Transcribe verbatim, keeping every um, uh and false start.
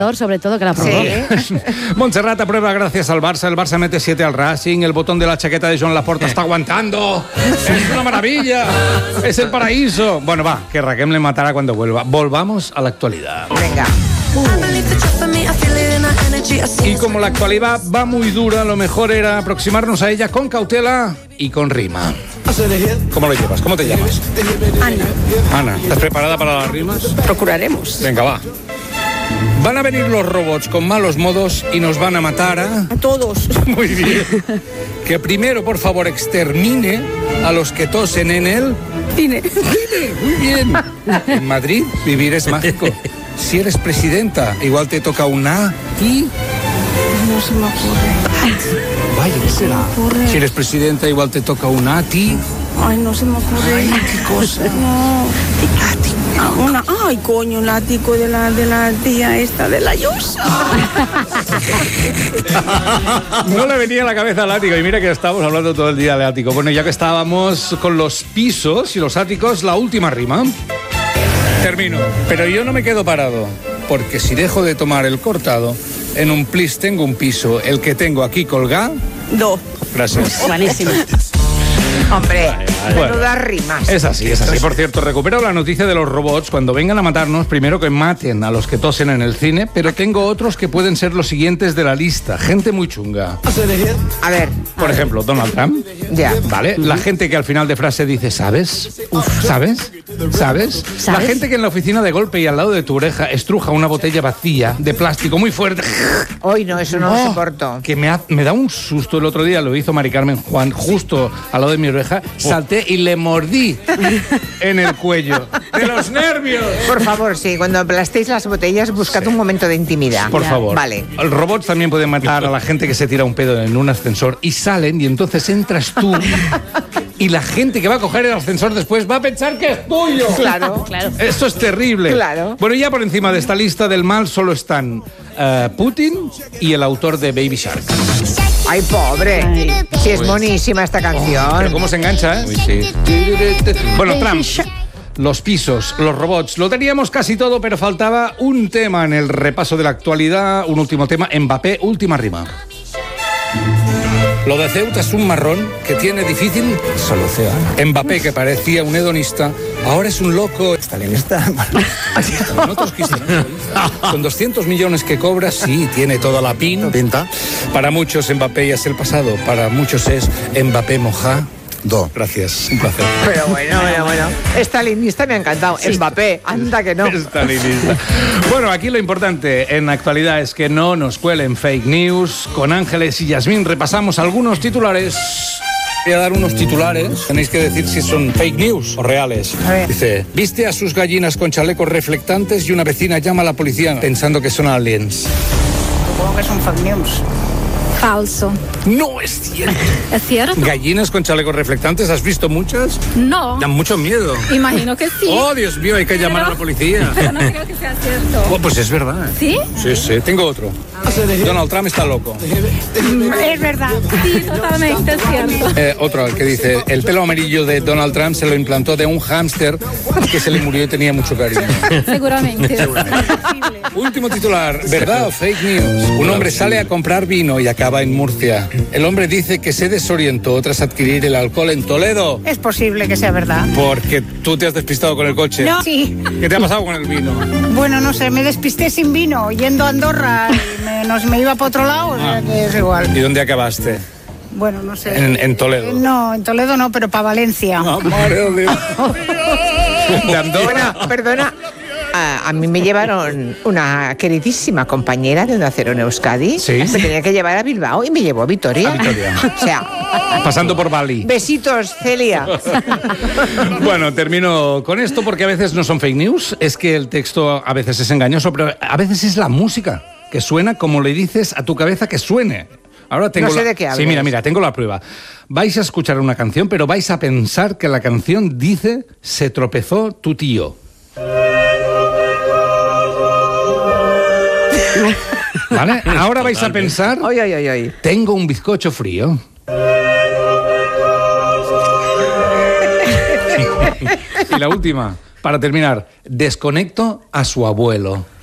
sobre todo, que la probó. Sí. Montserrat aprueba gracias al Barça. El Barça mete siete al Racing. El botón de la chaqueta de Joan Laporta está aguantando. Es una maravilla. Es el paraíso. Bueno, va, que Raquel le matará cuando vuelva. Volvamos a la actualidad. Venga. Y como la actualidad va muy dura, lo mejor era aproximarnos a ella con cautela y con rima. ¿Cómo lo llevas? ¿Cómo te llamas? Ana. Ana, ¿estás preparada para las rimas? Procuraremos. Venga, va. Van a venir los robots con malos modos y nos van a matar a... A todos. Muy bien. Que primero, por favor, extermine a los que tosen en él. Cine. Cine, muy bien. En Madrid, vivir es mágico. Si eres presidenta, igual te toca una y... No se me ocurre. Vaya, ¿qué será? ocurre. Si eres presidenta, igual te toca una a ti. Ay, no se me ocurre. Ay, qué cosa. No. Una, ay, coño, el ático de la, de la tía esta, de la Yosa. No le venía a la cabeza al ático. Y mira que estamos hablando todo el día del ático. Bueno, ya que estábamos con los pisos y los áticos, la última rima. Termino. Pero yo no me quedo parado, porque si dejo de tomar el cortado, en un plis tengo un piso, el que tengo aquí colgado. Do. Gracias. Buenísimo. Hombre, Bueno. menudas rimas. Es así, es así. Por cierto, recupero la noticia de los robots. Cuando vengan a matarnos, primero que maten a los que tosen en el cine, pero tengo otros que pueden ser los siguientes de la lista. Gente muy chunga. A ver, Por ejemplo, Donald Trump. ya. ¿Vale? La gente que al final de frase dice, ¿sabes? ¿Sabes? ¿Sabes? La ¿Sabes? gente que en la oficina de golpe y al lado de tu oreja estruja una botella vacía de plástico muy fuerte. Hoy no, eso no lo Oh, soporto. Que me, ha- me da un susto. El otro día lo hizo Mari Carmen Juan justo al lado de mi oreja. Salté y le mordí en el cuello. ¡De los nervios! Por favor, sí, cuando aplastéis las botellas, buscad un momento de intimidad. Por favor. Vale. Los robots también pueden matar a la gente que se tira un pedo en un ascensor y salen y entonces entras tú y la gente que va a coger el ascensor después va a pensar que es tuyo. Claro. Claro. Esto es terrible. Claro. Bueno, ya por encima de esta lista del mal solo están eh, Putin y el autor de Baby Shark. Ay, pobre. Sí, es monísima esta Pero canción. cómo se engancha, ¿eh? Sí. Bueno, Trump, los pisos, los robots, lo teníamos casi todo, pero faltaba un tema en el repaso de la actualidad, un último tema, Mbappé, última rima. Lo de Ceuta es un marrón que tiene difícil solución. Mbappé, que parecía un hedonista, ahora es un loco stalinista. Con otros cristianos. Con doscientos millones que cobra, sí, tiene toda la pinta. Para muchos Mbappé ya es el pasado, para muchos es Mbappé moja. Do. Gracias, un placer. Pero bueno, bueno, bueno. Stalinista me ha encantado. Mbappé, anda que no. Stalinista. Bueno, aquí lo importante en actualidad es que no nos cuelen fake news. Con Ángeles y Yasmín repasamos algunos titulares. Voy a dar unos titulares. Tenéis que decir si son fake news o reales. A ver. Dice, viste a sus gallinas con chalecos reflectantes y una vecina llama a la policía pensando que son aliens. Supongo que son fake news. Falso. No es cierto. ¿Es cierto? ¿Gallinas con chalecos reflectantes? ¿Has visto muchas? No. Dan mucho miedo. Imagino que sí. Oh, Dios mío, hay que llamar a la policía. Pero no creo que sea cierto. Oh, pues es verdad. ¿Sí? Sí, sí. Tengo otro. Donald Trump está loco. Es verdad. Sí, totalmente es cierto. Eh, otro que dice, el pelo amarillo de Donald Trump se lo implantó de un hámster que se le murió y tenía mucho cariño. Seguramente. Último titular, ¿verdad o fake news? Un hombre sale a comprar vino y acaba en Murcia. El hombre dice que se desorientó tras adquirir el alcohol en Toledo. Es posible que sea verdad. Porque tú te has despistado con el coche. No. Sí. ¿Qué te ha pasado con el vino? Bueno, no sé, me despisté sin vino, yendo a Andorra y me, nos, me iba para otro lado, o sea que es igual. ¿Y dónde acabaste? Bueno, no sé. En, en Toledo. No, en Toledo no, pero para Valencia. Ah, madre de Dios. De Andorra. Bueno, perdona. A, a mí me llevaron una queridísima compañera de Onda Cero en Euskadi. Sí. Me tenía que llevar a Bilbao y me llevó a Vitoria. A Vitoria. O sea, Pasando por Bali. besitos, Celia. Bueno, termino con esto porque a veces no son fake news, es que el texto a veces es engañoso, pero a veces es la música que suena como le dices a tu cabeza que suene. Ahora tengo No sé la... de qué hablas. Sí, mira, mira, tengo la prueba. Vais a escuchar una canción, pero vais a pensar que la canción dice se tropezó tu tío. ¿Vale? Ahora vais a pensar Oy, oy, oy, oy. tengo un bizcocho frío. Y la última, para terminar, desconecto a su abuelo.